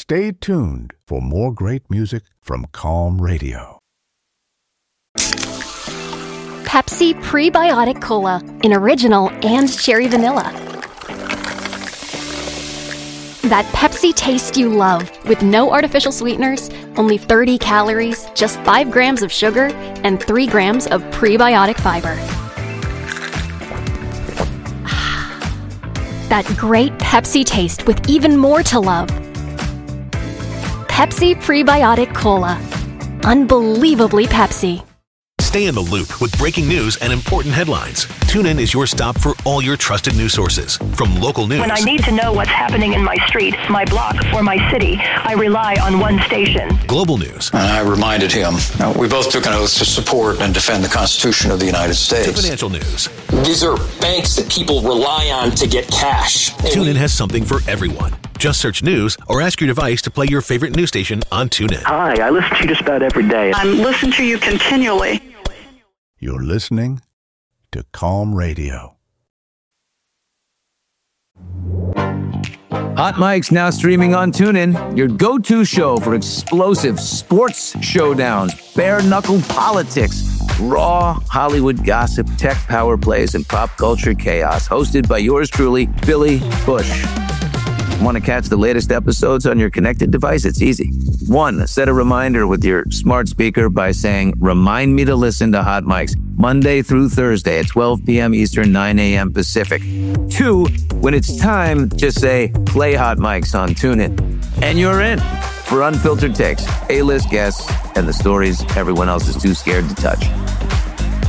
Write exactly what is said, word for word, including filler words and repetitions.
Stay tuned for more great music from Calm Radio. Pepsi Prebiotic Cola in original and cherry vanilla. That Pepsi taste you love with no artificial sweeteners, only thirty calories, just five grams of sugar, and three grams of prebiotic fiber. That great Pepsi taste with even more to love. Pepsi Prebiotic Cola. Unbelievably Pepsi. Stay in the loop with breaking news and important headlines. TuneIn is your stop for all your trusted news sources. From local news. When I need to know what's happening in my street, my block, or my city, I rely on one station. Global news. And I reminded him, uh, we both took an oath to support and defend the Constitution of the United States. To financial news. These are banks that people rely on to get cash. TuneIn has something for everyone. Just search news or ask your device to play your favorite news station on TuneIn. Hi, I listen to you just about every day. I'm listening to you continually. You're listening to Calm Radio. Hot Mike's now streaming on TuneIn, your go-to show for explosive sports showdowns, bare-knuckle politics, raw Hollywood gossip, tech power plays, and pop culture chaos. Hosted by yours truly, Billy Bush. Want to catch the latest episodes on your connected device? It's easy. One, set a reminder with your smart speaker by saying, remind me to listen to Hot Mike's Monday through Thursday at twelve p.m. Eastern, nine a.m. Pacific. Two, when it's time, just say, play Hot Mike's on TuneIn. And you're in for unfiltered takes, A-list guests, and the stories everyone else is too scared to touch.